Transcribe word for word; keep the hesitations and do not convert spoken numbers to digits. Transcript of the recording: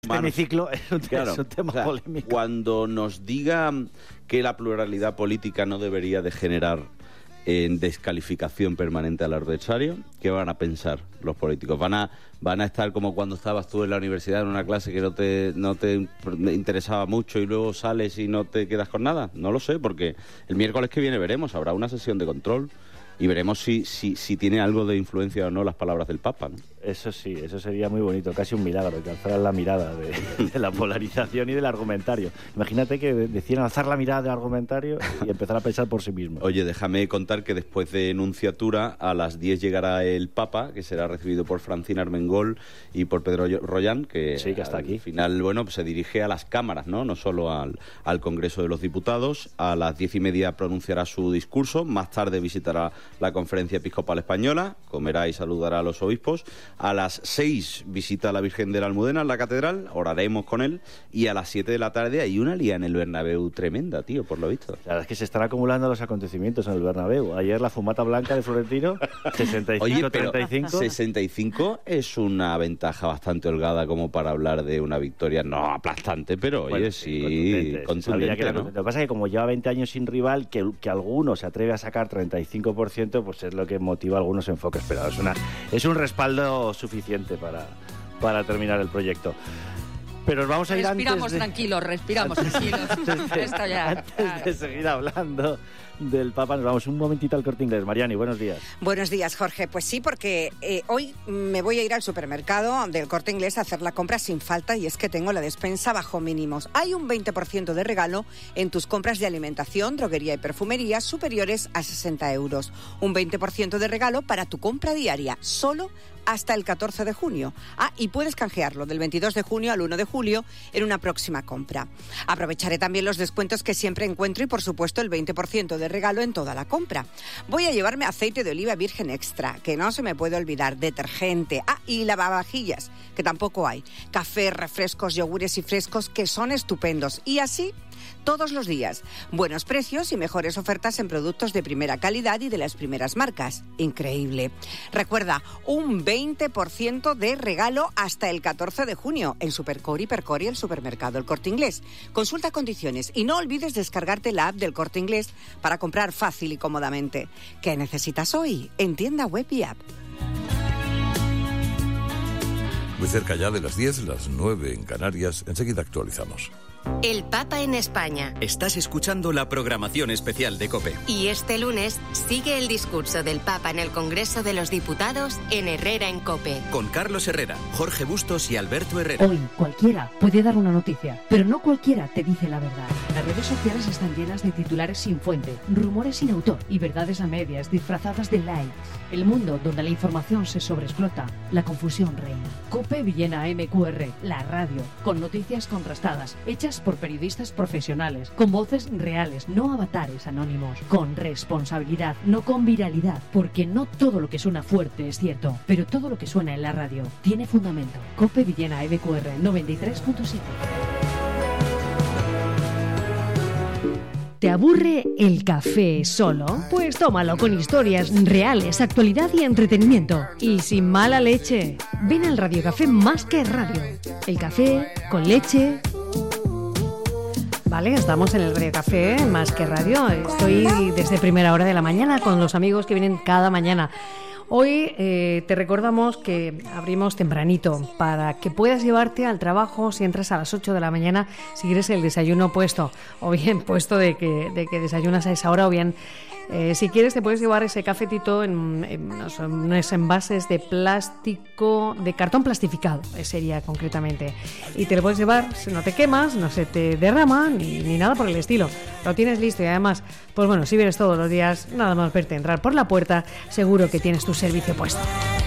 humanos. Este hemiciclo es un, Claro, es un tema o sea, polémico. Cuando nos diga que la pluralidad política no debería de generar en descalificación permanente al adversario, ¿qué van a pensar los políticos? ¿Van a van a estar como cuando estabas tú en la universidad en una clase que no te no te interesaba mucho y luego sales y no te quedas con nada? No lo sé, porque el miércoles que viene veremos, habrá una sesión de control y veremos si si, si tiene algo de influencia o no las palabras del Papa, ¿no? Eso sí, eso sería muy bonito, casi un milagro, que alzaran la mirada de, de la polarización y del argumentario. Imagínate que decían alzar la mirada del argumentario y empezar a pensar por sí mismo. Oye, déjame contar que después de enunciatura, a las diez llegará el Papa, que será recibido por Francina Armengol y por Pedro Rollán, que, sí, que está al aquí. final, bueno, pues se dirige a las cámaras, ¿no? No solo al, al Congreso de los Diputados. A las diez y media pronunciará su discurso, más tarde visitará la Conferencia Episcopal Española, comerá y saludará a los obispos. A las seis visita a la Virgen de la Almudena en la catedral, oraremos con él, y a las siete de la tarde hay una lía en el Bernabéu tremenda, tío, por lo visto. La verdad es que se están acumulando los acontecimientos en el Bernabéu. Ayer la fumata blanca de Florentino, sesenta y cinco a treinta y cinco. sesenta y cinco es una ventaja bastante holgada como para hablar de una victoria, no aplastante, pero bueno, oye, sí, contundente, contundente, que ¿no? Lo que pasa es que como lleva veinte años sin rival, que, que alguno se atreve a sacar treinta y cinco por ciento, pues es lo que motiva algunos enfoques, pero es, una, es un respaldo suficiente para, para terminar el proyecto. Pero nos vamos a ir respiramos antes de... tranquilos, respiramos tranquilos. Esto ya, antes claro. de seguir hablando del Papa, nos vamos un momentito al Corte Inglés. Mariani, buenos días. Buenos días, Jorge. Pues sí, porque eh, hoy me voy a ir al supermercado del Corte Inglés a hacer la compra sin falta, y es que tengo la despensa bajo mínimos. Hay un veinte por ciento de regalo en tus compras de alimentación, droguería y perfumería superiores a sesenta euros. Un veinte por ciento de regalo para tu compra diaria, solo hasta el catorce de junio. Ah, y puedes canjearlo del veintidós de junio al uno de julio en una próxima compra. Aprovecharé también los descuentos que siempre encuentro y, por supuesto, el veinte por ciento de regalo en toda la compra. Voy a llevarme aceite de oliva virgen extra, que no se me puede olvidar, detergente, ah, y lavavajillas, que tampoco hay, café, refrescos, yogures y frescos, que son estupendos, y así todos los días. Buenos precios y mejores ofertas en productos de primera calidad y de las primeras marcas. Increíble. Recuerda, un veinte por ciento de regalo hasta el catorce de junio en Supercore, Hipercore y el supermercado El Corte Inglés. Consulta condiciones y no olvides descargarte la app del Corte Inglés para comprar fácil y cómodamente. ¿Qué necesitas hoy? En tienda web y app. Muy cerca ya de las diez, las nueve en Canarias. Enseguida actualizamos. El Papa en España. Estás escuchando la programación especial de COPE. Y este lunes sigue el discurso del Papa en el Congreso de los Diputados en Herrera en COPE. Con Carlos Herrera, Jorge Bustos y Alberto Herrera. Hoy cualquiera puede dar una noticia, pero no cualquiera te dice la verdad. Las redes sociales están llenas de titulares sin fuente, rumores sin autor y verdades a medias disfrazadas de likes. El mundo donde la información se sobreexplota, la confusión reina. COPE Villena M Q R, la radio, con noticias contrastadas, hechas por periodistas profesionales, con voces reales, no avatares anónimos, con responsabilidad, no con viralidad, porque no todo lo que suena fuerte es cierto, pero todo lo que suena en la radio tiene fundamento. COPE Villena M Q R noventa y tres punto siete. ¿Te aburre el café solo? Pues tómalo con historias reales, actualidad y entretenimiento. Y sin mala leche. Ven al Radio Café Más que Radio. El café con leche. Vale, estamos en el Radio Café Más que Radio. Estoy desde primera hora de la mañana con los amigos que vienen cada mañana. Hoy eh, te recordamos que abrimos tempranito para que puedas llevarte al trabajo si entras a las ocho de la mañana, si quieres el desayuno puesto, o bien puesto de que, de que desayunas a esa hora, o bien eh, si quieres te puedes llevar ese cafetito en, en unos, unos envases de plástico, de cartón plastificado, sería concretamente, y te lo puedes llevar, no te quemas, no se te derrama ni, ni nada por el estilo, lo tienes listo. Y además, pues bueno, si vienes todos los días, nada más verte entrar por la puerta, seguro que tienes tu servicio puesto.